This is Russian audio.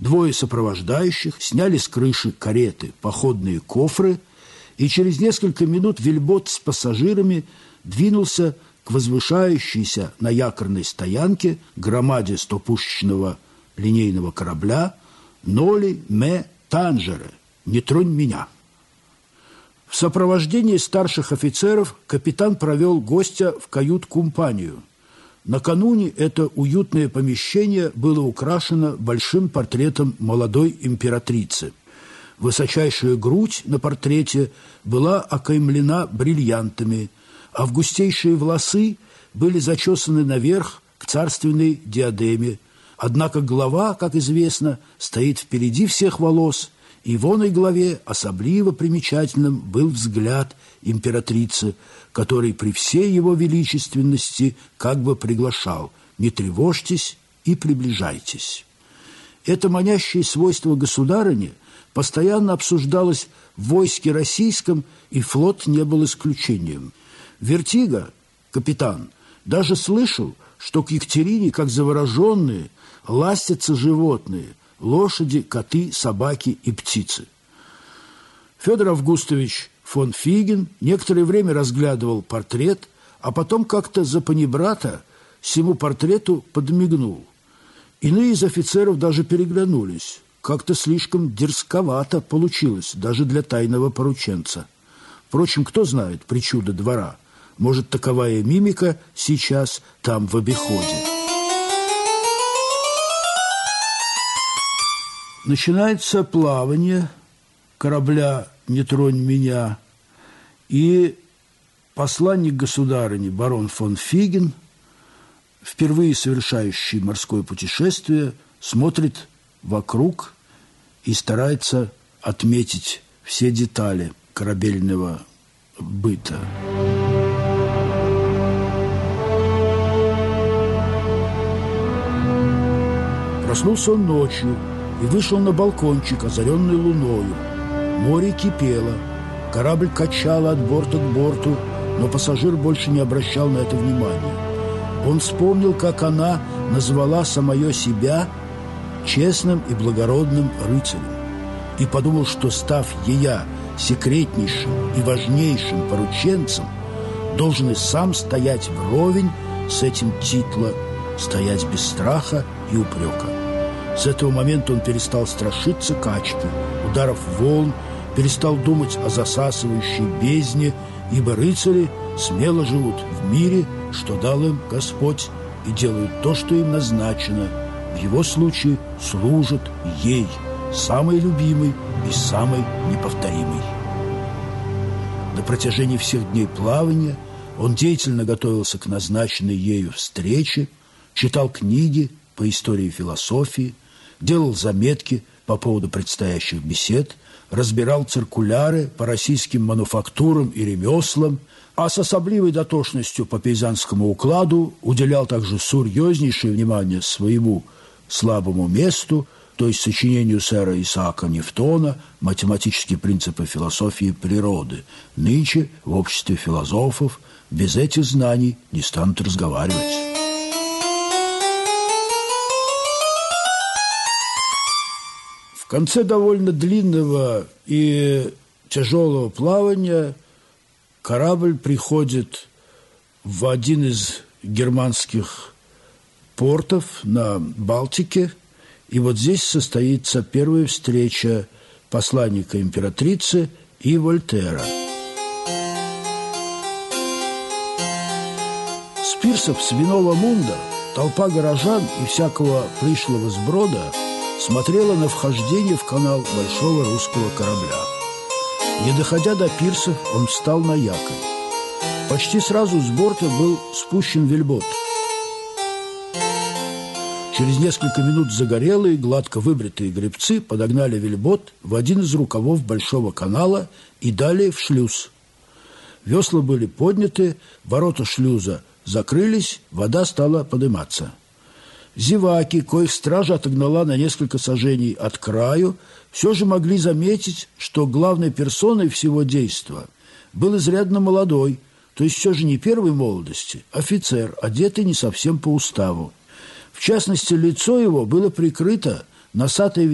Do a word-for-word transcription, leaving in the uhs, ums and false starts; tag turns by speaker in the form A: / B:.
A: Двое сопровождающих сняли с крыши кареты походные кофры, и через несколько минут вельбот с пассажирами двинулся к возвышающейся на якорной стоянке громаде стопушечного линейного корабля «Ноли ме танжере» – «Не тронь меня». В сопровождении старших офицеров капитан провел гостя в кают-компанию. Накануне это уютное помещение было украшено большим портретом молодой императрицы. Высочайшая грудь на портрете была окаймлена бриллиантами, а августейшие волосы были зачесаны наверх к царственной диадеме. Однако голова, как известно, стоит впереди всех волос, и в оной главе особливо примечательным был взгляд императрицы, который при всей его величественности как бы приглашал: «Не тревожьтесь и приближайтесь». Это манящее свойство государыни постоянно обсуждалось в войске российском, и флот не был исключением. Вертига, капитан, даже слышал, что к Екатерине, как завороженные, ластятся животные – лошади, коты, собаки и птицы. Федор Августович фон Фиген некоторое время разглядывал портрет, а потом как-то за панибрата всему портрету подмигнул. Иные из офицеров даже переглянулись. Как-то слишком дерзковато получилось, даже для тайного порученца. Впрочем, кто знает причуды двора? Может, таковая мимика сейчас там в обиходе. Начинается плавание корабля «Не тронь меня», и посланник государыни барон фон Фиген, впервые совершающий морское путешествие, смотрит вокруг и старается отметить все детали корабельного быта. Проснулся он ночью и вышел на балкончик, озаренный луною. Море кипело, корабль качало от борта к борту, но пассажир больше не обращал на это внимания. Он вспомнил, как она назвала самое себя честным и благородным рыцарем, и подумал, что, став ея секретнейшим и важнейшим порученцем, должен и сам стоять вровень с этим титла, стоять без страха и упрека. С этого момента он перестал страшиться качки, ударов волн, перестал думать о засасывающей бездне, ибо рыцари смело живут в мире, что дал им Господь, и делают то, что им назначено. В его случае служат ей, самой любимой и самой неповторимой. На протяжении всех дней плавания он деятельно готовился к назначенной ею встрече, читал книги по истории и философии, делал заметки по поводу предстоящих бесед, разбирал циркуляры по российским мануфактурам и ремеслам, а с особливой дотошностью по пейзанскому укладу уделял также серьезнейшее внимание своему слабому месту, то есть сочинению сэра Исаака Ньютона «Математические принципы философии природы». Нынче в обществе философов без этих знаний не станут разговаривать. В конце довольно длинного и тяжелого плавания корабль приходит в один из германских портов на Балтике, и вот здесь состоится первая встреча посланника императрицы и Вольтера. С пирсов свиного мунда толпа горожан и всякого пришлого сброда смотрела на вхождение в канал большого русского корабля. Не доходя до пирсов, он встал на якорь. Почти сразу с борта был спущен вельбот. Через несколько минут загорелые, гладко выбритые гребцы подогнали вельбот в один из рукавов большого канала и далее в шлюз. Весла были подняты, ворота шлюза закрылись, вода стала подниматься. Зеваки, коих стража отогнала на несколько саженей от краю, все же могли заметить, что главной персоной всего действа был изрядно молодой, то есть все же не первой молодости, офицер, одетый не совсем по уставу. В частности, лицо его было прикрыто носатой